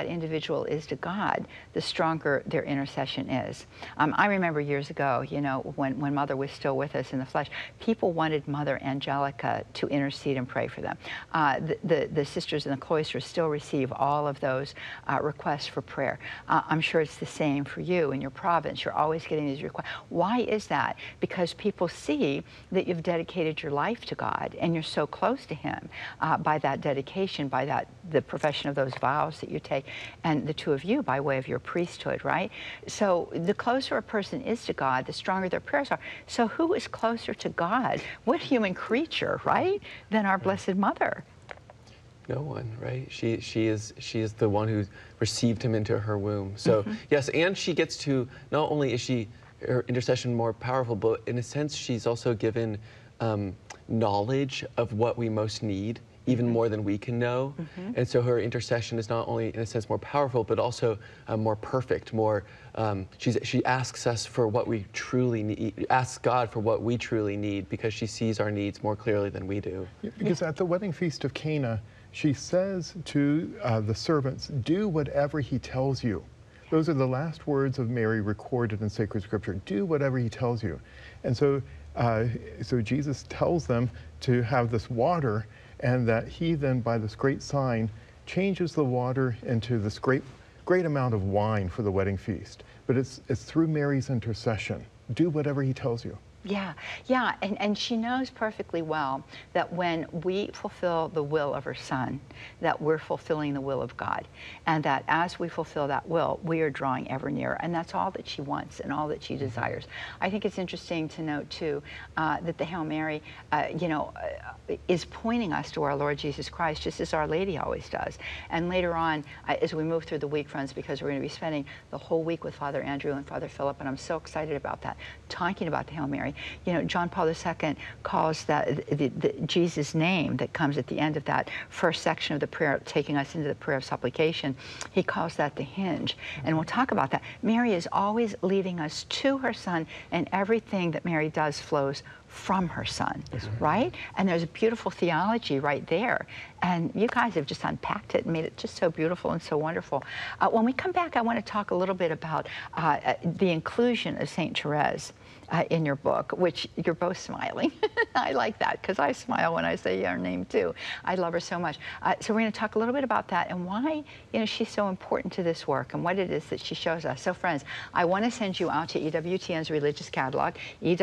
that individual is to God, the stronger their intercession is. I remember years ago, you know, when Mother was still with us in the flesh, people wanted Mother Angelica to intercede and pray for them. The sisters in the cloister still receive all of those requests for prayer. I'm sure it's the same for you in your province. You're always getting these requests. Why is that? Because people see that you've dedicated your life to God and you're so close to Him by that dedication, by the profession of those vows that you take, and the two of you by way of your priesthood, right? So the closer a person is to God, the stronger their prayers are. So who is closer to God? What human creature, right, than our Blessed Mother? No one, right? She is the one who received him into her womb. So yes, and she gets to, not only is her intercession more powerful, but in a sense she's also given knowledge of what we most need, even more than we can know. And so her intercession is not only in a sense more powerful, but also more perfect, more, she asks us for what we truly need, asks God for what we truly need, because she sees our needs more clearly than we do. Yeah, because at the wedding feast of Cana, she says to the servants, do whatever he tells you. Those are the last words of Mary recorded in sacred scripture. Do whatever he tells you. And so, so Jesus tells them to have this water, and that he then, by this great sign, changes the water into this great amount of wine for the wedding feast. But it's through Mary's intercession. Do whatever he tells you. Yeah, yeah, and she knows perfectly well that when we fulfill the will of her Son, that we're fulfilling the will of God, and that as we fulfill that will, we are drawing ever nearer, and that's all that she wants and all that she desires. I think it's interesting to note, too, that the Hail Mary, you know, is pointing us to our Lord Jesus Christ, just as Our Lady always does. And later on, as we move through the week, friends, because we're going to be spending the whole week with Father Andrew and Father Philip, and I'm so excited about that, talking about the Hail Mary. You know, John Paul II calls that the Jesus' name that comes at the end of that first section of the prayer, taking us into the prayer of supplication, he calls that the hinge. And we'll talk about that. Mary is always leading us to her Son, and everything that Mary does flows from her Son, right? And there's a beautiful theology right there. And you guys have just unpacked it and made it just so beautiful and so wonderful. When we come back, I want to talk a little bit about the inclusion of St. Therese in your book, which you're both smiling. I like that, because I smile when I say her name too. I love her so much. So we're going to talk a little bit about that and why, you know, she's so important to this work and what it is that she shows us. So friends, I want to send you out to EWTN's religious catalog,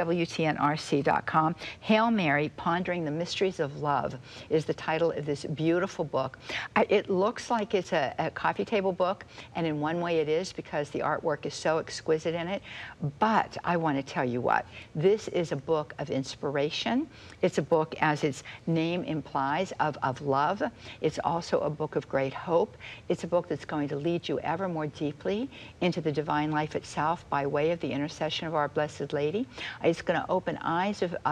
EWTNRC.com. Hail Mary, Pondering the Mysteries of Love is the title of this beautiful book. It looks like it's a coffee table book, and in one way it is, because the artwork is so exquisite in it. But I want to tell you what, this is a book of inspiration. It's a book, as its name implies, of love. It's also a book of great hope. It's a book that's going to lead you ever more deeply into the divine life itself by way of the intercession of our Blessed Lady. It's going to open eyes of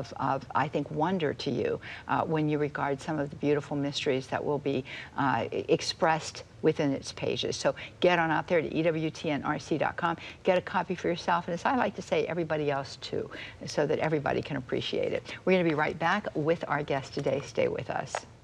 I think, wonder to you when you regard some of the beautiful mysteries that will be expressed within its pages. So get on out there to EWTNRC.com, get a copy for yourself, and as I like to say, everybody else too, so that everybody can appreciate it. We're going to be right back with our guest today. Stay with us.